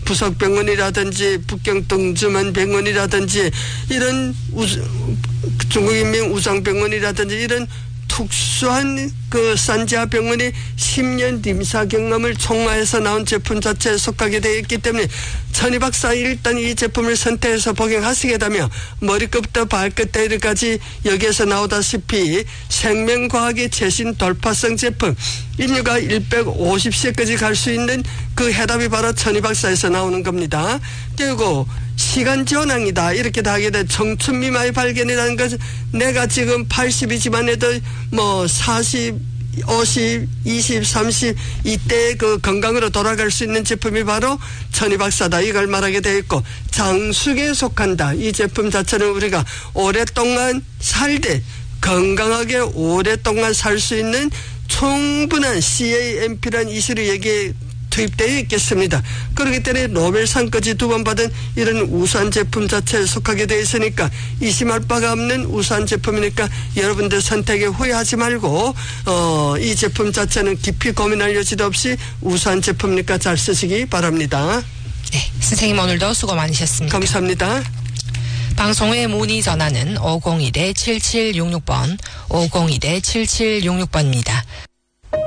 부석병원이라든지 북경동주만 병원이라든지 이런 중국인민우상병원이라든지 이런 특수한 그 산지아 병원이 10년 임사 경험을 총화해서 나온 제품 자체에 속하게 되어 있기 때문에 천희 박사 일단 이 제품을 선택해서 복용하시게되면 머리끝부터 발끝까지 여기에서 나오다시피 생명과학의 최신 돌파성 제품 인류가 150세까지 갈 수 있는 그 해답이 바로 천희 박사에서 나오는 겁니다. 그리고 시간 전환이다 이렇게 다 하게 돼 청춘 미만의 발견이라는 것은 내가 지금 80이지만 해도 뭐 40, 50, 20, 30 이때 그 건강으로 돌아갈 수 있는 제품이 바로 천희 박사다 이걸 말하게 되어 있고 장숙에 속한다. 이 제품 자체는 우리가 오랫동안 살되 건강하게 오랫동안 살 수 있는 충분한 CAMP라는 이슬이 여기에 투입되어 있겠습니다. 그렇기 때문에 노벨상까지 2번 받은 이런 우수한 제품 자체에 속하게 되어 있으니까 의심할 바가 없는 우수한 제품이니까 여러분들 선택에 후회하지 말고 이 제품 자체는 깊이 고민할 여지도 없이 우수한 제품이니까 잘 쓰시기 바랍니다. 네, 선생님 오늘도 수고 많으셨습니다. 감사합니다. 방송의 문의 전화는 501-7766번, 501-7766번입니다.